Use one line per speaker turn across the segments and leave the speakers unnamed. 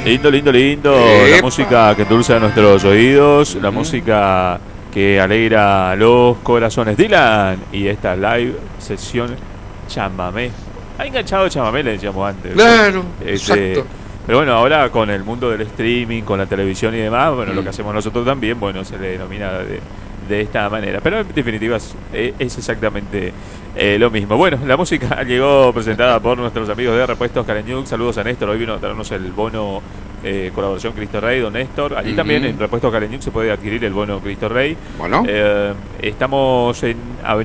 Lindo, lindo, lindo. La música que endulza nuestros oídos, la música que alegra los corazones. Dylan y esta live sesión chamamé. Ha enganchado chamamé, le decíamos antes.
Claro, exacto.
Pero bueno, ahora con el mundo del streaming, con la televisión y demás, bueno, lo que hacemos nosotros también, bueno, se le denomina de esta manera. Pero en definitiva es exactamente lo mismo. Bueno, la música llegó presentada por nuestros amigos de Repuestos Caleñuc. Saludos a Néstor, hoy vino a traernos el bono colaboración Cristo Rey, don Néstor. Allí también en Repuestos Caleñuc se puede adquirir el bono Cristo Rey.
Bueno.
Estamos en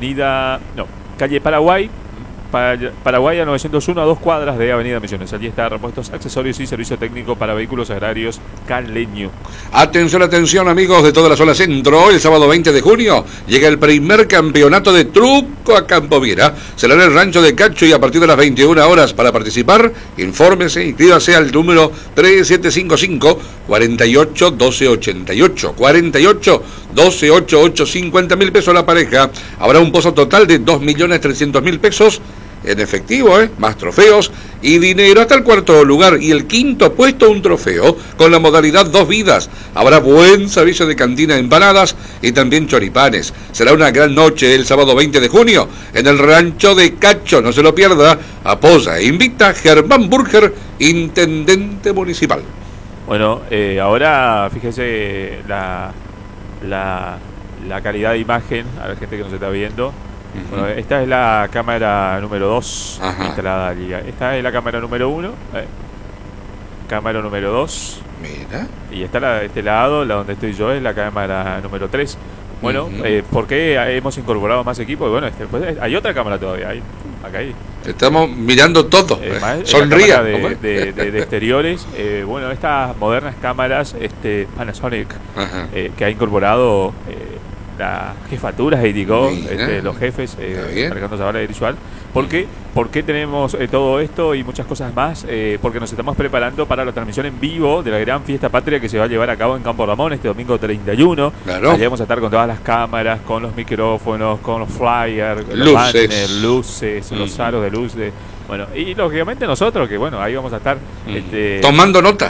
calle Paraguay. Paraguay a 901, a 2 cuadras de Avenida Misiones. Allí está repuestos, accesorios y servicio técnico para vehículos agrarios Caleñuc.
Atención, atención, amigos de toda la zona centro. El sábado 20 de junio llega el primer campeonato de truco a Campoviera. Será en el rancho de Cacho y a partir de las 21 horas. Para participar, infórmese, inscríbase al número 3755 48 12 88 48 12 88, 50.000 pesos la pareja. Habrá un pozo total de 2.300.000 pesos en efectivo, más trofeos y dinero hasta el cuarto lugar, y el quinto puesto un trofeo con la modalidad 2 vidas. Habrá buen servicio de cantina, empanadas y también choripanes. Será una gran noche el sábado 20 de junio en el rancho de Cacho, no se lo pierda. Apoya e invita Germán Burger, intendente municipal.
Bueno, ahora fíjese la calidad de imagen a la gente que nos está viendo. Bueno, esta es la cámara número 2 instalada allí. Esta es la cámara número 1, cámara número 2.
Mira. Y
está este lado, la donde estoy yo, es la cámara número 3. Bueno, ¿por qué hemos incorporado más equipo? Bueno, pues hay otra cámara todavía, acá hay.
Estamos mirando todo. Sonría.
De exteriores. Bueno, estas modernas cámaras Panasonic que ha incorporado la jefatura, indicó los jefes cargando esa de visual. ¿Por qué tenemos todo esto y muchas cosas más? Porque nos estamos preparando para la transmisión en vivo de la gran fiesta patria que se va a llevar a cabo en Campo Ramón este domingo 31.
Claro.
Allí vamos a estar con todas las cámaras, con los micrófonos, con los flyers, los banners, luces, los aros de luz. Bueno, y lógicamente nosotros, que bueno, ahí vamos a estar
tomando nota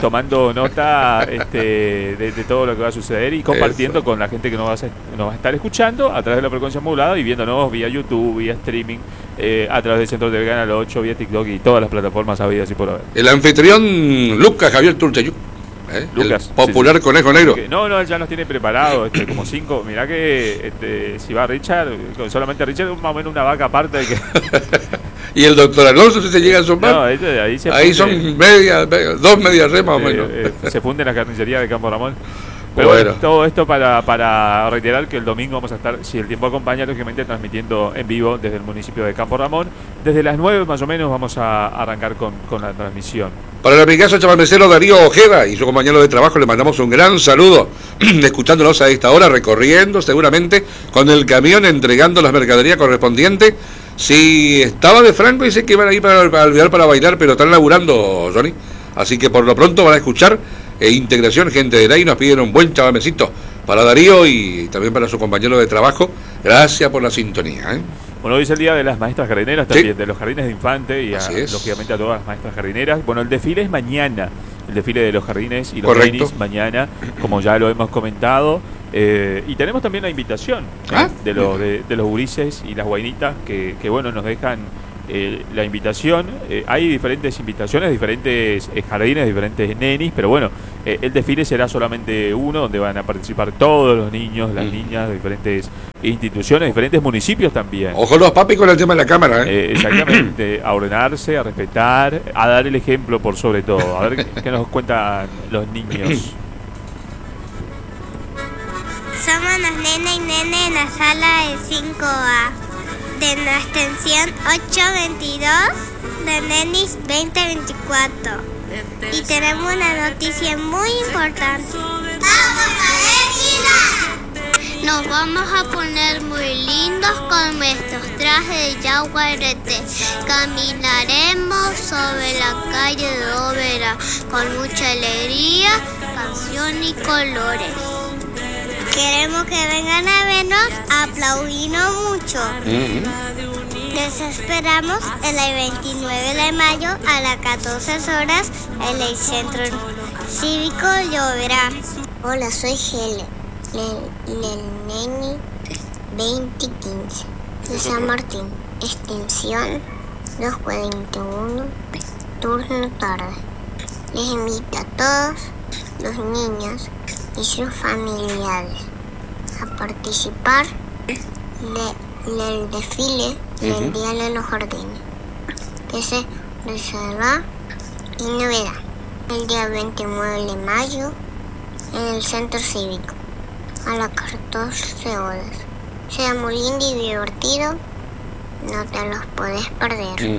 de todo lo que va a suceder y compartiendo con la gente que nos va a estar escuchando a través de la frecuencia modulada y viéndonos vía YouTube, vía streaming, a través del Centro de Canal 8, vía TikTok y todas las plataformas habidas y por haber.
El anfitrión Lucas Javier Turchayuc,
Lucas,
el popular conejo negro.
No, él ya nos tiene preparado como 5. Mirá que si va Richard, solamente Richard más o menos una vaca aparte de que...
Y el doctor Alonso, si se llega a sumar,
no, ahí son
2 medias remas más o menos.
Se funde la carnicería de Campo Ramón. Pero bueno, todo esto para reiterar que el domingo vamos a estar, si el tiempo acompaña, lógicamente transmitiendo en vivo desde el municipio de Campo Ramón. Desde las 9 más o menos vamos a arrancar con la transmisión.
Para el amigazo chamamecero Darío Ojeda y su compañero de trabajo le mandamos un gran saludo, escuchándonos a esta hora, recorriendo seguramente con el camión, entregando las mercaderías correspondientes. Si estaba de franco, dice que iban a ir para olvidar para bailar, pero están laburando, Johnny. Así que por lo pronto van a escuchar Integración, gente de ahí nos piden un buen chamamecito para Darío y también para su compañero de trabajo. Gracias por la sintonía.
Bueno, hoy es el día de las maestras jardineras también, de los jardines de infante y lógicamente a todas las maestras jardineras. Bueno, el desfile es mañana, el desfile de los jardines y los tenis mañana, como ya lo hemos comentado. Y tenemos también la invitación de los gurises y las guainitas que bueno, nos dejan la invitación. Hay diferentes invitaciones, diferentes jardines, diferentes nenis, pero bueno, el desfile será solamente uno, donde van a participar todos los niños, las niñas de diferentes instituciones, diferentes municipios también.
Ojo los papis con el tema de la cámara.
Exactamente, a ordenarse, a respetar, a dar el ejemplo por sobre todo. A ver qué nos cuentan los niños.
Somos los nene y nene en la sala de 5A de la extensión 822 de Nenis 2024 y tenemos una noticia muy importante. ¡Vamos a ver, China!
Nos vamos a poner muy lindos con nuestros trajes de yaguarete. Caminaremos sobre la calle de Óvera con mucha alegría, canción y colores.
Queremos que vengan a vernos, aplaudirnos mucho. Les esperamos el 29 de mayo a las 14 horas en el Centro Cívico Lloverá.
Hola, soy Helen, Neni 2015, de San Martín, extensión 241, turno tarde. Les invito a todos los niños y sus familiares a participar del desfile del Día de los Jardines, que se realizará en Novedad el día 29 de mayo en el Centro Cívico a las 14 horas. Será muy lindo y divertido, no te los puedes perder.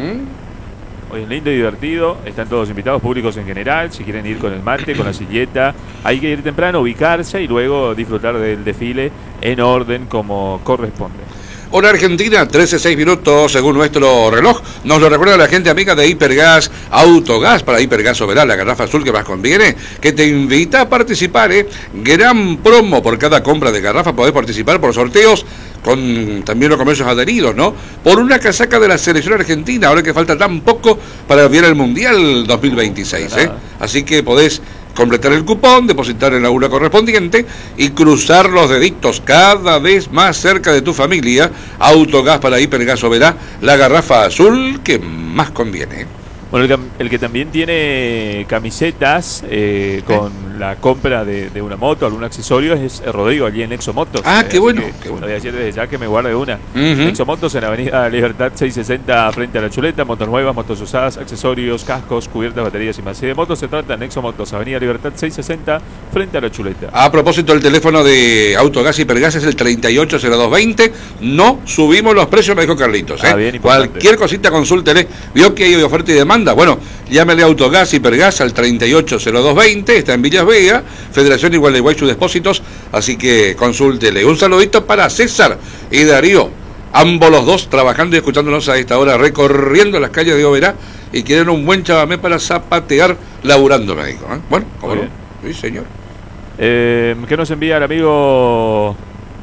Hoy es lindo y divertido, están todos invitados, públicos en general, si quieren ir con el mate, con la silleta, hay que ir temprano, ubicarse y luego disfrutar del desfile en orden como corresponde.
Hora Argentina, 13:06 minutos según nuestro reloj. Nos lo recuerda la gente amiga de Hipergas Autogas, para Hipergas Oberá, la garrafa azul que más conviene, que te invita a participar. Gran promo por cada compra de garrafa, podés participar por sorteos con también los comercios adheridos, ¿no? Por una casaca de la selección argentina, ahora que falta tan poco para enviar el Mundial 2026, Así que podés completar el cupón, depositar en la urna correspondiente y cruzar los deditos cada vez más cerca de tu familia. Autogas para Hipergas Oberá, la garrafa azul que más conviene.
Bueno, el que también tiene camisetas con la compra de una moto, algún accesorio, es Rodrigo, allí en Exomotos.
Qué bueno, qué
bueno.
bueno.
Voy a decir desde ya que me guarde una. Exomotos en Avenida Libertad 660 frente a La Chuleta, motos nuevas, motos usadas, accesorios, cascos, cubiertas, baterías y más. Y de motos se trata en Exomotos, Avenida Libertad 660 frente a La Chuleta.
A propósito, el teléfono de Autogas Hipergas es el 380220. No subimos los precios, me dijo Carlitos.
Bien,
cualquier cosita consúltele. Vio que hay oferta y demanda. Bueno, llámele a Autogas Hipergas al 380220, está en Villas Vega, Federación Igual de Guaychu Depósitos, así que consúltele. Un saludito para César y Darío, ambos los dos trabajando y escuchándonos a esta hora, recorriendo las calles de Oberá, y quieren un buen chamamé para zapatear laburando, me dijo. Bueno, ¿cómo no? Sí, señor.
¿Qué nos envía el amigo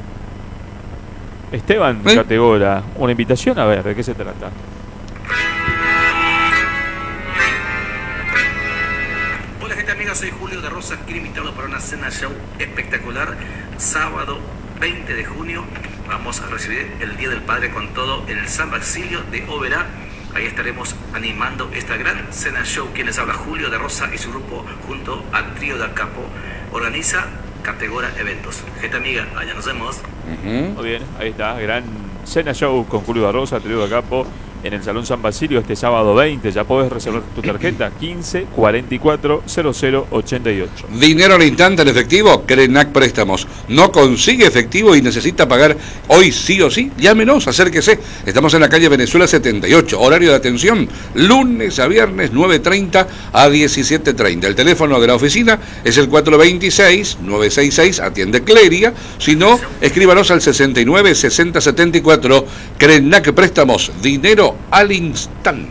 Esteban Categora? Una invitación, a ver, ¿de qué se trata?
Soy Julio de Rosa, quiero invitarlo para una cena show espectacular, sábado 20 de junio, vamos a recibir el Día del Padre con todo en el San Basilio de Oberá, ahí estaremos animando esta gran cena show. Quien les habla, Julio de Rosa y su grupo junto a Trío da Capo, organiza Categora Eventos. Gente amiga, allá nos vemos.
Muy bien, ahí está, gran cena show con Julio de Rosa, Trío da Capo, en el Salón San Basilio este sábado 20. Ya podés reservar tu tarjeta 15 44 00 88.
Dinero al instante en efectivo, Krenak Préstamos. No consigue efectivo y necesita pagar hoy sí o sí, llámenos, acérquese. Estamos en la calle Venezuela 78, horario de atención lunes a viernes 9:30 a 17:30. El teléfono de la oficina es el 426-966, atiende Cleria. Si no, escríbanos al 69 60 74. Krenak Préstamos, dinero al instante.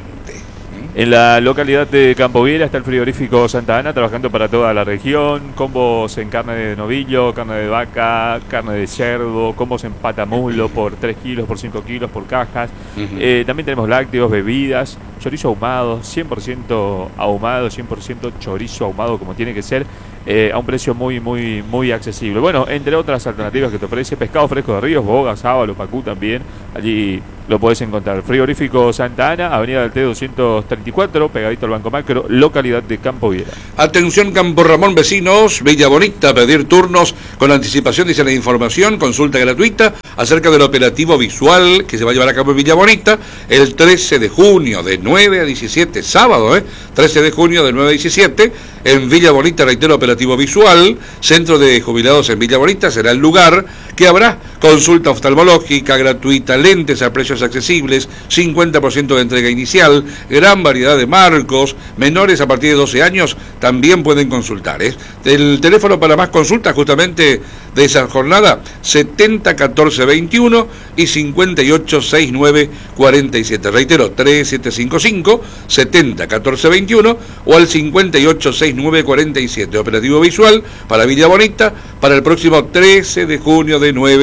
En la localidad de Campo Viera está el frigorífico Santa Ana, trabajando para toda la región. Combos en carne de novillo, carne de vaca, carne de cerdo, combos en patamulo por 3 kilos, por 5 kilos, por cajas. También tenemos lácteos, bebidas, chorizo ahumado, 100% ahumado, 100% chorizo ahumado como tiene que ser, a un precio muy accesible. Bueno, entre otras alternativas que te ofrece, pescado fresco de ríos, boga, sábalo, pacú también, allí lo podés encontrar. Frigorífico Santa Ana, Avenida del T 234, pegadito al Banco Macro, localidad de Campo Viera.
Atención Campo Ramón, vecinos, Villa Bonita, pedir turnos con anticipación, dice la información, consulta gratuita acerca del operativo visual que se va a llevar a cabo en Villa Bonita el 13 de junio de 9 a 17, sábado, 13 de junio de 9 a 17, en Villa Bonita, reitero, operativo visual, Centro de Jubilados en Villa Bonita, será el lugar que habrá consulta oftalmológica gratuita, lentes a precios accesibles, 50% de entrega inicial, gran variedad de marcos, menores a partir de 12 años también pueden consultar. El teléfono para más consultas justamente de esa jornada, 70 14 21 y 58 69 47. Reitero, 3755 70 14 21 o al 58 69 47. Operativo visual para Villa Bonita para el próximo 13 de junio de 9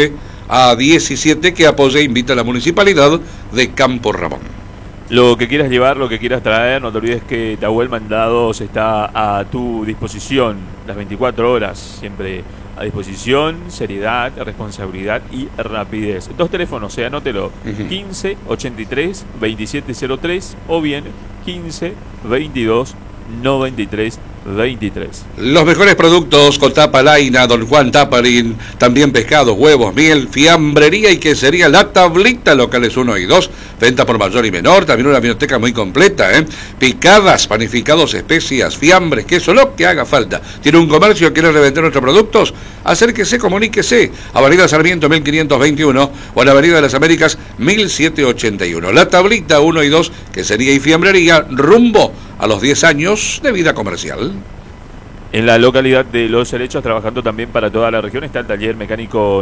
a 17 que apoya e invita a la Municipalidad de Campo Ramón.
Lo que quieras llevar, lo que quieras traer, no te olvides que Tahuel Mandados está a tu disposición las 24 horas, siempre a disposición, seriedad, responsabilidad y rapidez. 2 teléfonos, anótelo, 15 83 2703 o bien 15 22 93 23.
Los mejores productos con Tapa Laina, Don Juan Taparín, también pescados, huevos, miel, fiambrería y quesería La Tablita, locales 1 y 2, venta por mayor y menor, también una biblioteca muy completa, picadas, panificados, especias, fiambres, queso, lo que haga falta. ¿Tiene un comercio, quiere revender nuestros productos? Acérquese, comuníquese, Avenida Sarmiento 1521 o en Avenida de las Américas 1781. La Tablita 1 y 2, quesería y fiambrería, rumbo a los 10 años de vida comercial.
En la localidad de Los Helechos, trabajando también para toda la región, está el taller mecánico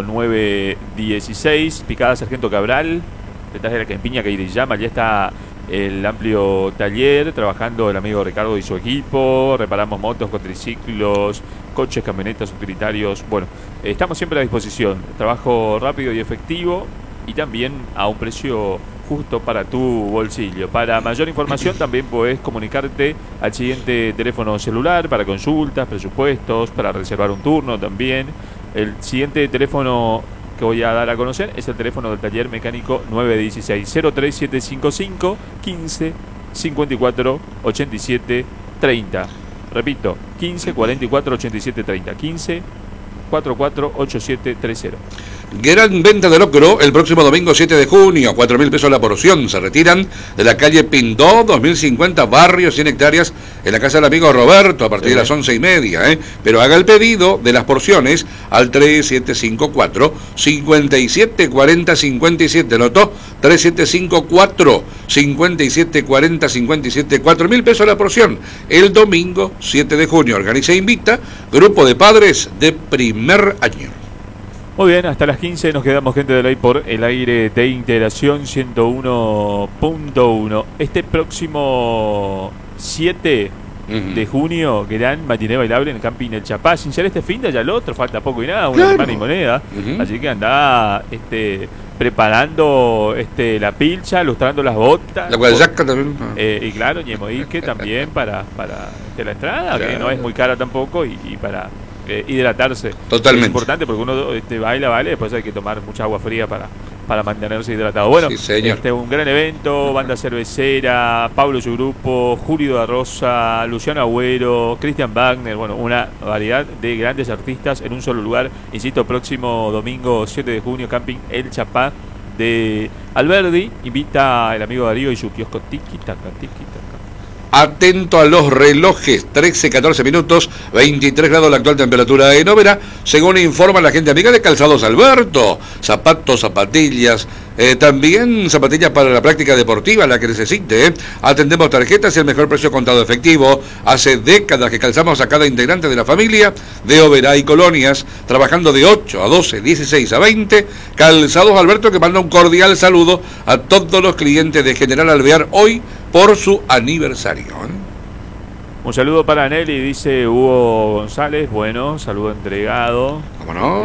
916, Picada Sargento Cabral, detrás de la Campiña Cairiyama, ya está el amplio taller, trabajando el amigo Ricardo y su equipo, reparamos motos, cuatriciclos, coches, camionetas, utilitarios, bueno, estamos siempre a disposición, trabajo rápido y efectivo y también a un precio justo para tu bolsillo. Para mayor información también podés comunicarte al siguiente teléfono celular para consultas, presupuestos, para reservar un turno también. El siguiente teléfono que voy a dar a conocer es el teléfono del taller mecánico 916 03755 15 54 87 30. Repito, 15 44 87 30. 15 44 87 30.
Gran venta de locro el próximo domingo 7 de junio, 4.000 pesos la porción. Se retiran de la calle Pindó, 2050, barrio 100 hectáreas, en la casa del amigo Roberto, a partir de las 11:30. Pero haga el pedido de las porciones al 3754 5740 57. ¿Anotó? 3754 5740 57. 4.000 pesos la porción. El domingo 7 de junio. Organiza e invita grupo de padres de primer año.
Muy bien, hasta las 15 nos quedamos, gente de ley, por el aire de Integración 101.1. Este próximo 7 de junio, gran matiné bailable en el Camping El Chapá. Sin ser este fin de allá el otro, falta poco y nada, una semana y moneda. Así que andá preparando la pilcha, lustrando las botas.
La guayaca también.
Y claro, Ñemoique también para la entrada, que no es muy cara tampoco, y para hidratarse.
Totalmente.
Es importante porque uno baila, después hay que tomar mucha agua fría para mantenerse hidratado. Bueno,
sí, señor.
Un gran evento, banda cervecera, Pablo y su grupo, Julio da Rosa, Luciano Agüero, Cristian Wagner, bueno, una variedad de grandes artistas en un solo lugar. Insisto, próximo domingo 7 de junio, Camping El Chapá de Alberdi. Invita el amigo Darío y su kiosco Tiki Taka.
Atento a los relojes, 13-14 minutos, 23 grados la actual temperatura en Oberá, según informa la gente amiga de Calzados Alberto. Zapatos, zapatillas, también zapatillas para la práctica deportiva, la que necesite. Atendemos tarjetas y el mejor precio contado efectivo. Hace décadas que calzamos a cada integrante de la familia de Oberá y Colonias, trabajando de 8 a 12, 16 a 20. Calzados Alberto, que manda un cordial saludo a todos los clientes de General Alvear hoy por su aniversario.
Un saludo para Nelly, dice Hugo González. Bueno, saludo entregado.
¿Cómo no?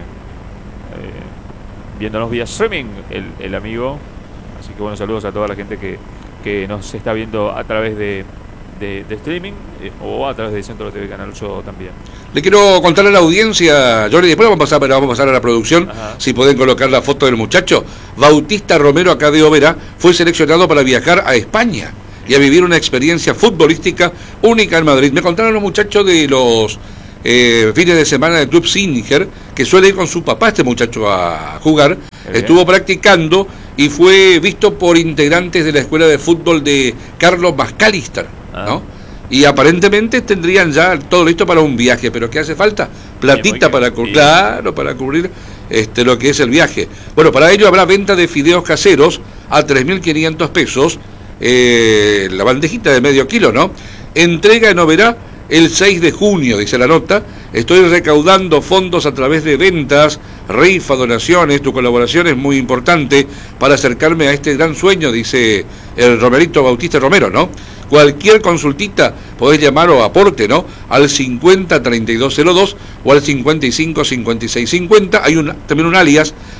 Viéndonos vía streaming, el amigo. Así que bueno, saludos a toda la gente que nos está viendo a través de streaming o a través de Centro TV Canal 8 también.
Le quiero contar a la audiencia, Jordi, después vamos a pasar a la producción. Ajá. Si pueden colocar la foto del muchacho. Bautista Romero, acá de Oberá, fue seleccionado para viajar a España y a vivir una experiencia futbolística única en Madrid. Me contaron los muchachos de los fines de semana del Club Singer, que suele ir con su papá este muchacho a jugar. Estuvo practicando y fue visto por integrantes de la escuela de fútbol de Carlos McAllister, ¿no? Y aparentemente tendrían ya todo listo para un viaje, pero ¿qué hace falta? Platita para cubrir lo que es el viaje. Bueno, para ello habrá venta de fideos caseros a 3.500 pesos, la bandejita de medio kilo, ¿no? Entrega en Oberá el 6 de junio, dice la nota. Estoy recaudando fondos a través de ventas, rifa, donaciones. Tu colaboración es muy importante para acercarme a este gran sueño, dice el Romerito Bautista Romero, ¿no? Cualquier consultita podés llamar o aporte, ¿no? Al 50 3202 o al 55 56 50. Hay también un alias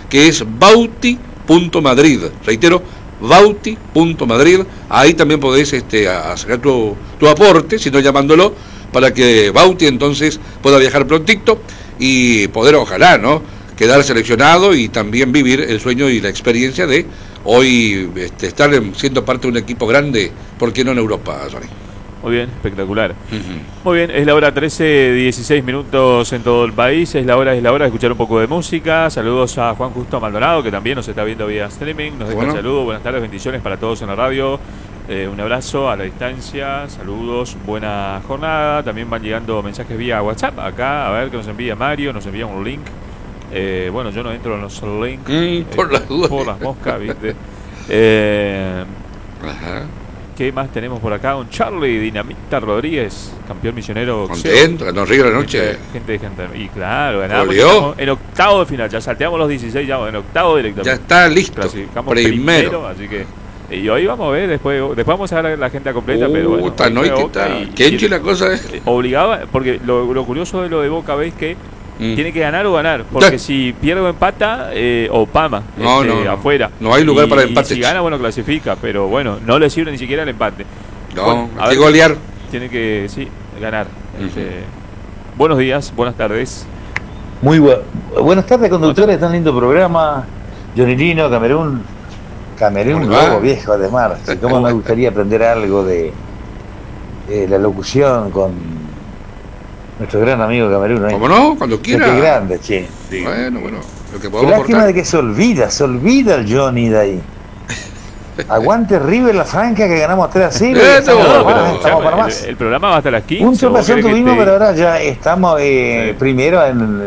que es bauti.madrid. Reitero, bauti.madrid. Ahí también podés sacar tu aporte, si no llamándolo, para que Bauti entonces pueda viajar prontito y poder, ojalá, ¿no?, quedar seleccionado y también vivir el sueño y la experiencia de hoy estar siendo parte de un equipo grande, ¿por qué no en Europa, Johnny?
Muy bien, espectacular. Muy bien, es la hora 13:16 minutos en todo el país. Es la hora de escuchar un poco de música. Saludos a Juan Justo Maldonado, que también nos está viendo vía streaming. Nos deja un saludo, buenas tardes, bendiciones para todos en la radio. Un abrazo a la distancia, saludos, buena jornada. También van llegando mensajes vía WhatsApp acá, a ver que nos envía Mario, nos envía un link. Bueno, yo no entro en los links
por las dudas,
por las moscas, ¿viste?
Ajá.
¿Qué más tenemos por acá? Un Charlie Dinamita Rodríguez, campeón misionero.
Contento, ganó River anoche.
Gente. Y claro, ganamos en octavo de final. Ya salteamos los 16, ya en octavo directamente.
Ya está listo.
Clasificamos primero, así que. Y hoy vamos a ver, después vamos a ver la agenda completa, pero bueno.
¿Qué la cosa es?
Obligaba, porque lo curioso de lo de Boca, ¿veis que tiene que ganar o ganar? Porque si pierde o empata, o Pama, afuera.
No hay lugar para empate.
Si gana, bueno, clasifica, pero bueno, no le sirve ni siquiera el empate.
No, bueno, hay que golear.
Tiene que, ganar. Buenos días, buenas tardes.
Muy buenas tardes, conductores, tan lindo programa. Johnny Lino, Camerún, luego viejo de marcha. ¿Cómo me gustaría aprender algo de la locución con nuestro gran amigo Camerún?
¿Cómo no? Cuando quiera.
Qué grande, che.
Sí. Bueno. Lo que
qué lástima de que se olvida el Johnny de ahí. Aguante River la Franca, que ganamos 3-0.
Estamos para más. El programa va hasta las 15.
Un tropezón tuvimos, pero ahora ya estamos primero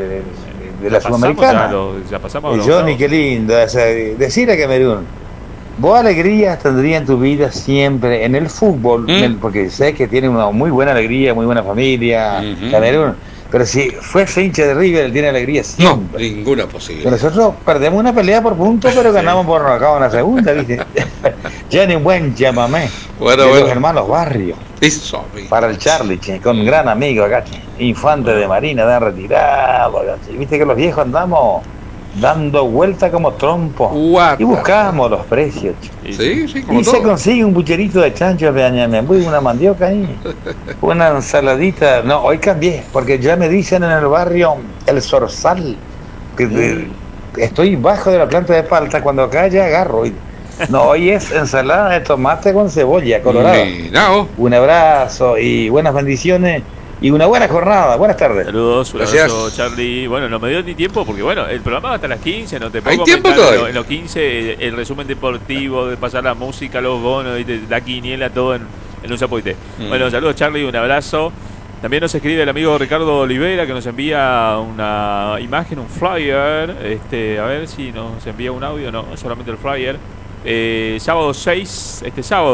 de la Sudamericana.
Ya pasamos.
Johnny, qué lindo. Decir a Camerún, vos alegrías tendrías en tu vida siempre en el fútbol, porque sé que tiene una muy buena alegría, muy buena familia, Camerún. Pero si fue hincha de River, él tiene alegría siempre.
No, ninguna posibilidad.
Pero nosotros perdemos una pelea por puntos, pero ganamos por acá una segunda, ¿viste? Jenny, buen llamamé. Los hermanos Barrio.
Eso,
para el Charlie, che, con un gran amigo acá, che. Infante de Marina, de retirado. Viste que los viejos andamos dando vuelta como trompo y buscamos los precios, che.
Sí, como
y
todo.
Se consigue un bucherito de chancho de Añamembuy, una mandioca ahí, una ensaladita. No, hoy cambié, porque ya me dicen en el barrio el zorzal, que estoy bajo de la planta de palta, cuando acá ya agarro. No, hoy es ensalada de tomate con cebolla colorada. Un abrazo y buenas bendiciones. Y una buena jornada, buenas tardes.
Saludos, un abrazo, Charlie. Bueno, no me dio ni tiempo porque, bueno, el programa va hasta las 15, no te puedo
¿Hay tiempo todavía?
En los 15, el resumen deportivo, de pasar la música, los bonos, la quiniela, todo en un zapoite. Bueno, saludos, Charlie, un abrazo. También nos escribe el amigo Ricardo Olivera, que nos envía una imagen, un flyer. A ver si nos envía un audio, no, solamente el flyer. Sábado 6,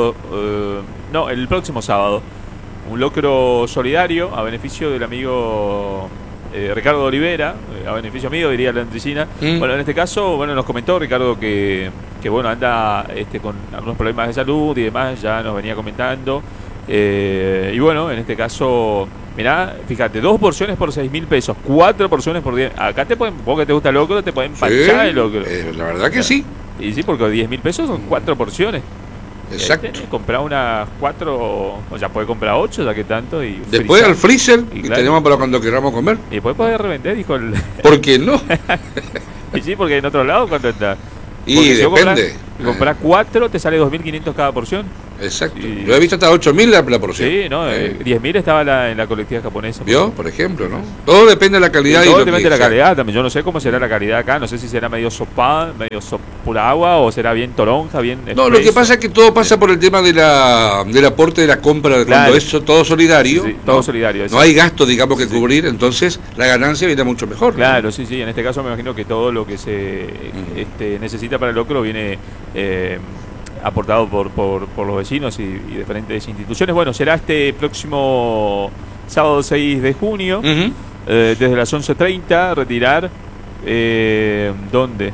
el próximo sábado. Un locro solidario a beneficio del amigo Ricardo Olivera, a beneficio mío, diría la Andricina. Bueno, en este caso, nos comentó Ricardo que anda con algunos problemas de salud y demás, ya nos venía comentando. Y bueno, en este caso, mirá, fíjate, 2 porciones por 6.000 pesos, 4 porciones por 10. Acá vos que te gusta el locro, te pueden panchar el locro.
La verdad que sí.
Y sí, porque 10.000 pesos son 4 porciones.
Exacto.
Comprar unas 4, o sea, puede comprar 8, ya que tanto. Y
después al freezer, y tenemos para cuando queramos comer.
Y después puede revender, dijo el.
¿Por qué no?
Y sí, porque en otro lado, ¿cuánto está?
Y depende.
Si compras 4, te sale 2.500 cada porción.
Exacto. Yo he visto hasta 8.000 la porción.
Sí, no, 10.000 estaba en la colectiva japonesa.
¿Vio? Por ejemplo, ¿no? Todo depende de la calidad.
Todo depende de la calidad también. Yo no sé cómo será la calidad acá. No sé si será medio sopada, medio pura agua, o será bien toronja, bien expreso.
No, lo que pasa es que todo pasa por el tema del aporte de la compra, cuando es todo solidario.
Sí, todo solidario.
No hay gasto, digamos, que cubrir, entonces la ganancia viene mucho mejor.
Claro, sí. En este caso me imagino que todo lo que se necesita para el locro viene aportado por los vecinos y diferentes instituciones. Bueno, será este próximo sábado 6 de junio, desde las 11:30, retirar. ¿Dónde?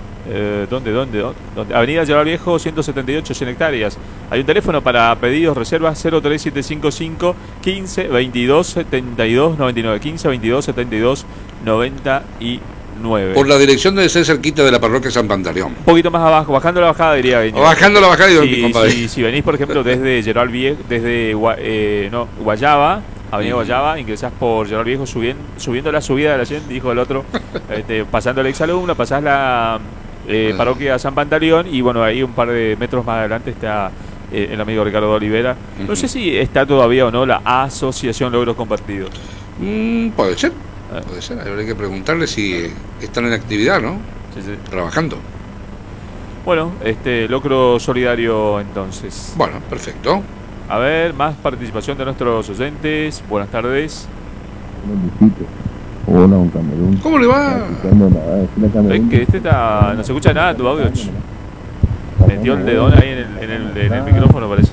Avenida Llevar Viejo, 178, 100 hectáreas. Hay un teléfono para pedidos, reservas, 03755 15 22 72 99, 15 22 72 99. 9.
Por la dirección debe ser cerquita de la parroquia San Pantaleón.
Un poquito más abajo, bajando la bajada diría Guiño.
Bajando la bajada y compadre.
Si venís, por ejemplo, desde Gerald Viejo, desde Guayaba, Avenida Guayaba, ingresás por Gerald Viejo subiendo la subida de la gente, dijo el otro, pasando el exalumno, pasás la parroquia San Pantaleón y bueno, ahí un par de metros más adelante está el amigo Ricardo Olivera. No sé si está todavía o no la Asociación Logros Compartidos.
Puede ser, habría que preguntarle si están en actividad, ¿no?
Sí.
Trabajando.
Bueno, logro solidario entonces.
Bueno, perfecto.
A ver, más participación de nuestros oyentes. Buenas tardes.
Hola, don Camerún.
¿Cómo le va?
Es que no se escucha nada tu audio. Metió el dedón ahí en el micrófono, parece.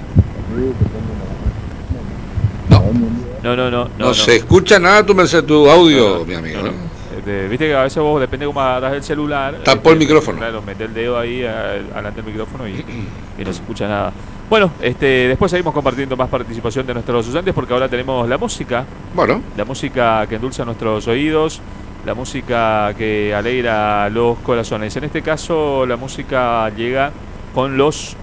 No
se escucha nada tu audio, mi amigo, ¿no?
Viste que a veces vos, depende cómo agarras el celular.
Tapó el micrófono.
Claro, mete el dedo ahí adelante del micrófono y no se escucha nada. Bueno, después seguimos compartiendo más participación de nuestros oyentes porque ahora tenemos la música.
Bueno.
La música que endulza nuestros oídos, la música que alegra los corazones. En este caso, la música llega con los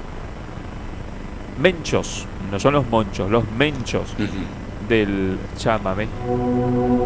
menchos, no son los monchos, los menchos del chamamé.